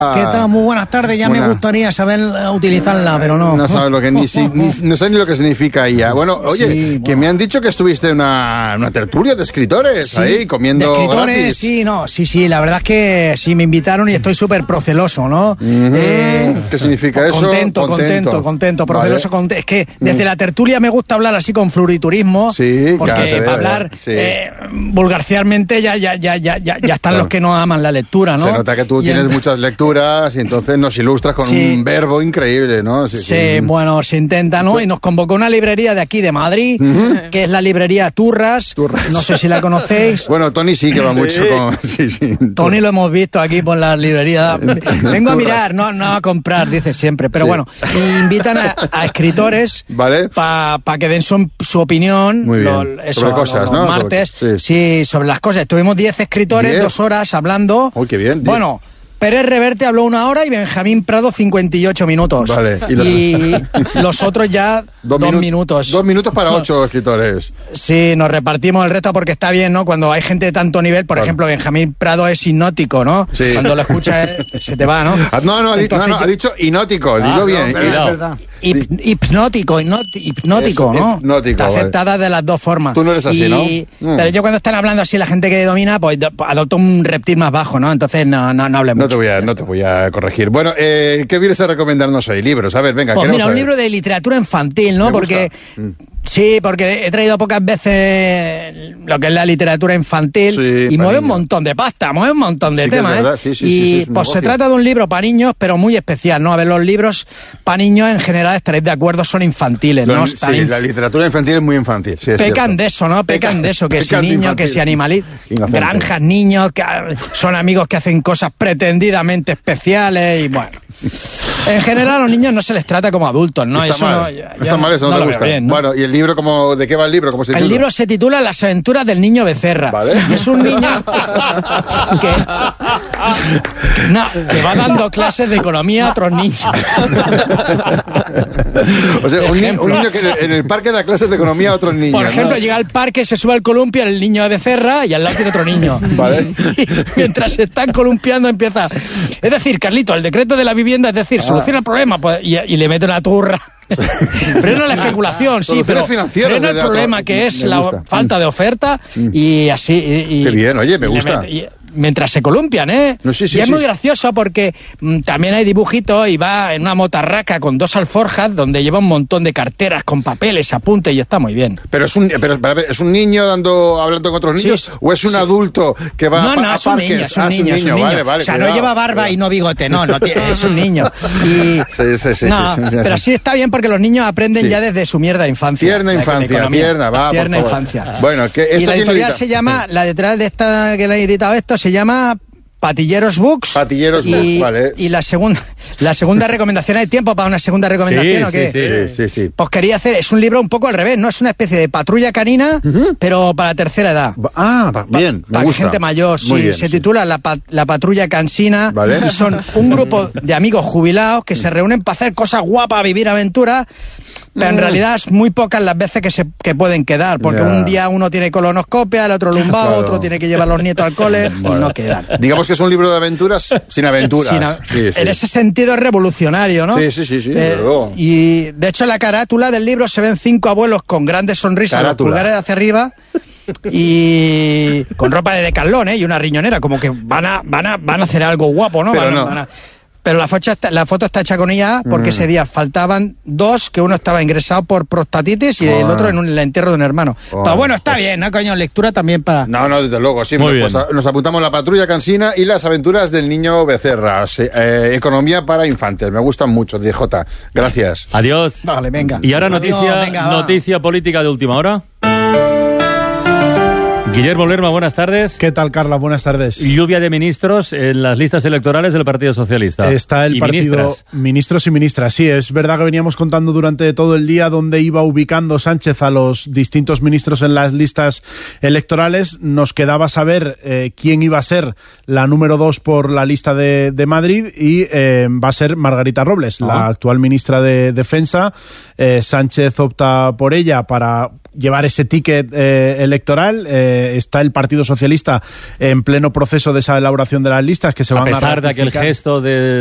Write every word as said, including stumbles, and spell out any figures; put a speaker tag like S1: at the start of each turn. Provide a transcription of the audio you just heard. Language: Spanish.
S1: ¿Qué tal? Muy buenas tardes. Ya Buena. me gustaría saber utilizarla, pero no.
S2: No sabes lo que ni, si, ni no sabes ni lo que significa ella. Bueno, oye, sí, bueno. que me han dicho que estuviste en una, una tertulia de escritores, sí, ahí comiendo
S1: de escritores,
S2: gratis.
S1: Sí, no, sí, sí. La verdad es que sí me invitaron y estoy súper proceloso, ¿no?
S2: Uh-huh. eh, ¿Qué significa eso?
S1: Contento, contento, contento, proceloso. Vale. Contento. Es que desde uh-huh. la tertulia me gusta hablar así con floriturismo,
S2: sí,
S1: porque
S2: claro,
S1: para hablar sí. eh, vulgarcialmente ya, ya, ya, ya, ya, ya están claro. los que no aman la lectura, ¿no?
S2: Se nota que tú
S1: y
S2: tienes
S1: en...
S2: muchas lecturas y entonces nos ilustras con sí. un verbo increíble, ¿no?
S1: Sí, sí, sí, bueno, se intenta, ¿no? Y nos convocó una librería de aquí, de Madrid, uh-huh. que es la librería Turras. Turras. No sé si la conocéis.
S2: Bueno, Tony sí que va sí. mucho con... Sí, sí.
S1: Tony lo hemos visto aquí por la librería. Vengo a mirar, no, no a comprar, dice siempre. Pero sí. bueno, invitan a, a escritores
S2: ¿vale?
S1: para pa que den su, su opinión.
S2: Muy bien.
S1: Lo, eso,
S2: sobre cosas,
S1: los,
S2: ¿no?
S1: Los martes.
S2: Sobre,
S1: sí. sí, sobre las cosas. Tuvimos diez escritores, diez. dos horas hablando.
S2: Uy, qué bien.
S1: Bueno... Pérez Reverte habló una hora y Benjamín Prado cincuenta y ocho minutos.
S2: Vale.
S1: Y, la... y los otros ya dos, dos minu- minutos.
S2: Dos minutos para ocho escritores.
S1: Sí, nos repartimos el resto porque está bien, ¿no? Cuando hay gente de tanto nivel, por vale. ejemplo, Benjamín Prado es hipnótico, ¿no?
S2: Sí.
S1: Cuando lo escuchas se te va, ¿no?
S2: No, no, Entonces, no, no ha dicho hipnótico, ah, dilo bien.
S1: No, es verdad. Hip, hipnótico, hipnótico,
S2: Eso,
S1: ¿no?
S2: Hipnótico,
S1: está aceptada vale. de las dos formas.
S2: Tú no eres así,
S1: y,
S2: ¿no? Mm.
S1: Pero yo cuando están hablando así la gente que domina, pues adopto un reptil más bajo, ¿no? Entonces no, no, no hable mucho.
S2: No te voy a, no te voy a corregir. Bueno, eh, ¿qué vienes a recomendarnos hoy? Libros, a ver, venga.
S1: Pues mira, un libro de literatura infantil, ¿no?
S2: Me
S1: Porque...
S2: Mm.
S1: Sí, porque he traído pocas veces lo que es la literatura infantil sí, y mueve niños. un montón de pasta, mueve un montón de
S2: sí,
S1: temas, ¿eh?
S2: Sí, sí,
S1: y
S2: sí, sí,
S1: pues se trata de un libro para niños, pero muy especial, ¿no? A ver, los libros para niños en general, estaréis de acuerdo, son infantiles,
S2: Lo,
S1: ¿no?
S2: Sí, inf- la literatura infantil es muy infantil. Sí, es
S1: pecan
S2: cierto.
S1: de eso, ¿no? Pecan Peca, de eso, que si niños, que si animalitos, granjas, niños, que son amigos que hacen cosas pretendidamente especiales y bueno... En general a los niños no se les trata como adultos, ¿no?
S2: Está
S1: eso
S2: mal,
S1: no, ya,
S2: está mal, eso no, no te gusta. Bien, ¿no? Bueno, ¿y el libro cómo, de qué va el libro? ¿Cómo se titula?
S1: El libro se titula Las aventuras del niño Becerra.
S2: ¿Vale?
S1: Y es un niño que, no, que va dando clases de economía a otros niños.
S2: O sea, un, ni, un niño que en el, en el parque da clases de economía a otros niños.
S1: Por ejemplo,
S2: ¿no?
S1: llega al parque, se sube al columpio el niño de Becerra y al lado tiene otro niño.
S2: ¿Vale?
S1: Y mientras se están columpiando empieza... Es decir, Carlito, el decreto de la vivienda, es decir, ah. soluciona el problema pues, y, y le mete una turra. Frena la especulación, sí, pero frena el problema otro. que es la falta de oferta mm. y así... Y,
S2: Qué bien, oye, me gusta.
S1: Y, mientras se columpian, ¿eh?
S2: No, sí, sí,
S1: y es
S2: sí.
S1: muy gracioso porque mmm, también hay dibujitos y va en una motarraca con dos alforjas donde lleva un montón de carteras con papeles, apuntes y está muy bien.
S2: Pero es un, pero, ¿es un niño dando hablando con otros niños sí, o es un sí. adulto que va
S1: no,
S2: a,
S1: no,
S2: a
S1: es un
S2: parques?
S1: niño, es un
S2: ah,
S1: niño, es un niño.
S2: Vale, vale,
S1: o sea,
S2: cuidado,
S1: no lleva barba
S2: cuidado.
S1: y no bigote, no, no tiene, es un niño. Y,
S2: sí, sí, sí,
S1: no,
S2: sí, sí, sí,
S1: pero sí está bien porque los niños aprenden sí. ya desde su mierda infancia.
S2: Tierna infancia, tierna, va,
S1: Tierna
S2: por favor.
S1: infancia.
S2: Bueno, que
S1: y la editorial se llama, la editorial de esta que le ha editado esto se llama Patilleros Books.
S2: Patilleros
S1: y,
S2: Books, vale.
S1: Y la segunda, la segunda recomendación, ¿hay tiempo para una segunda recomendación
S2: sí,
S1: o qué?
S2: Sí, sí, sí, sí.
S1: Pues quería hacer, es un libro un poco al revés, ¿no? Es una especie de patrulla canina, uh-huh. pero para la tercera edad.
S2: Ah, pa, bien, me
S1: Para
S2: gusta.
S1: gente mayor, sí.
S2: Bien,
S1: se
S2: sí.
S1: titula la, la Patrulla Cansina.
S2: ¿Vale?
S1: Y son un grupo de amigos jubilados que se reúnen para hacer cosas guapas, vivir aventuras. Pero en realidad es muy pocas las veces que se que pueden quedar, porque yeah. un día uno tiene colonoscopia, el otro lumbago, claro. otro tiene que llevar a los nietos al cole bueno. y no quedan.
S2: Digamos que es un libro de aventuras sin aventuras. Sin a... sí, sí.
S1: En ese sentido es revolucionario, ¿no?
S2: Sí, sí, sí. sí
S1: eh, y de hecho en la carátula del libro se ven cinco abuelos con grandes sonrisas, los pulgares hacia arriba y con ropa de Decathlon, ¿eh? Y una riñonera, como que van a van a van a hacer algo guapo, ¿no?
S2: Pero
S1: van,
S2: no.
S1: Van a... Pero la foto, está, la foto está hecha con ella porque mm. ese día faltaban dos, que uno estaba ingresado por prostatitis y oh. el otro en un, el entierro de un hermano. Oh. Pero bueno, está bien, ¿no, coño? Lectura también para...
S2: No, no, desde luego, sí. Pues nos apuntamos La Patrulla Cansina y Las aventuras del niño Becerra. Eh, economía para infantes. Me gustan mucho, D J. Gracias.
S3: Adiós.
S1: Vale, venga.
S3: Y ahora noticia,
S1: Adiós, venga,
S3: noticia política de última hora. Guillermo Lerma, buenas tardes.
S4: ¿Qué tal, Carla? Buenas tardes.
S3: Lluvia de ministros en las listas electorales del Partido Socialista.
S4: Está el
S3: y
S4: partido...
S3: Ministras.
S4: Ministros y ministras, sí. Es verdad que veníamos contando durante todo el día dónde iba ubicando Sánchez a los distintos ministros en las listas electorales. Nos quedaba saber eh, quién iba a ser la número dos por la lista de, de Madrid y eh, va a ser Margarita Robles, ah. la actual ministra de Defensa. Eh, Sánchez opta por ella para llevar ese ticket eh, electoral. Eh, eh, está el Partido Socialista en pleno proceso de esa elaboración de las listas que se van a
S3: A pesar de aquel gesto de